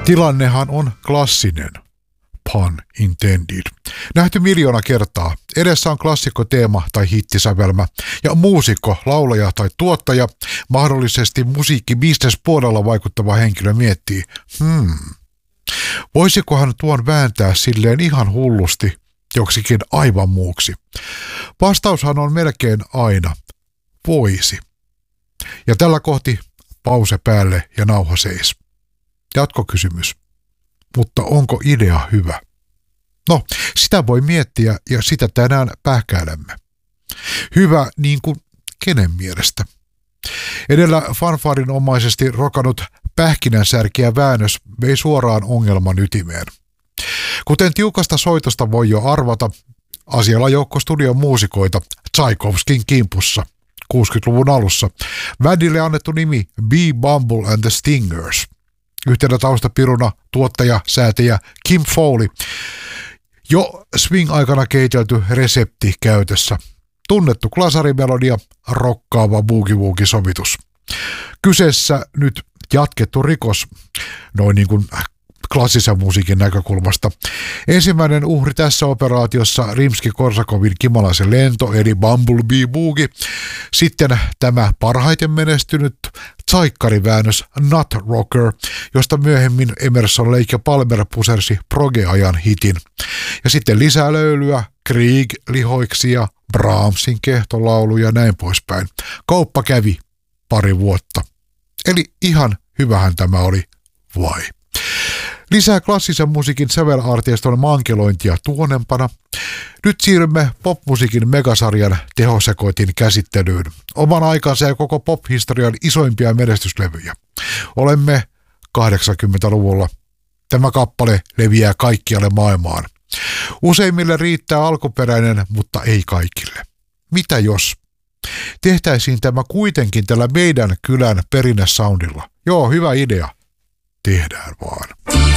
Tilannehan on klassinen. Pun intended. Nähty miljoona kertaa. Edessä on klassikkoteema tai hittisävelmä ja muusikko, laulaja tai tuottaja, mahdollisesti musiikkibisnespuolella vaikuttava henkilö miettii, voisikohan tuon vääntää silleen ihan hullusti joksikin aivan muuksi? Vastaushan on melkein aina voisi. Ja tällä kohti pause päälle ja nauha seis. Jatkokysymys. Mutta onko idea hyvä? No, sitä voi miettiä ja sitä tänään pähkäilemme. Hyvä niin kuin kenen mielestä? Edellä fanfarinomaisesti rokannut pähkinänsärkiä väännös vei suoraan ongelman ytimeen. Kuten tiukasta soitosta voi jo arvata, asialla joukko studion muusikoita Tchaikovskin kimpussa 60-luvun alussa. Bändille annettu nimi Bee Bumble and the Stingers. Yhtenä taustapiruna tuottaja, säätäjä Kim Fowley. Jo swing-aikana keitelty resepti käytössä. Tunnettu glasarimelodia, rokkaava boogie-woogie-sovitus. Kyseessä nyt jatkettu rikos, noin niin kuin klassisen musiikin näkökulmasta. Ensimmäinen uhri tässä operaatiossa Rimski-Korsakovin kimalaisen lento eli Bumblebee Boogie. Sitten tämä parhaiten menestynyt tsaikkari-väännös Nut Rocker, josta myöhemmin Emerson, Lake ja Palmer pusersi proge-ajan hitin. Ja sitten lisää löylyä, Krieg, lihoiksia, Brahmsin kehtolaulu ja näin poispäin. Kauppa kävi pari vuotta. Eli ihan hyvähän tämä oli, vai? Lisää klassisen musiikin sävelarteiston mankelointia tuonempana. Nyt siirrymme popmusiikin megasarjan tehosekoitin käsittelyyn. Oman aikansa ja koko pop-historian isoimpia menestyslevyjä. Olemme 80-luvulla. Tämä kappale leviää kaikkialle maailmaan. Useimmille riittää alkuperäinen, mutta ei kaikille. Mitä jos tehtäisiin tämä kuitenkin tällä meidän kylän perinnesoundilla? Joo, hyvä idea. Tehdään vaan.